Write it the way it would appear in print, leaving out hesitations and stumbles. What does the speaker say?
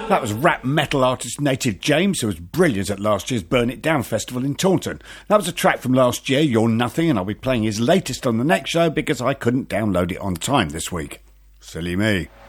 That was rap metal artist Native James, who was brilliant at last year's Burn It Down festival in Taunton. That was a track from last year, You're Nothing, and I'll be playing his latest on the next show because I couldn't download it on time this week. Silly me.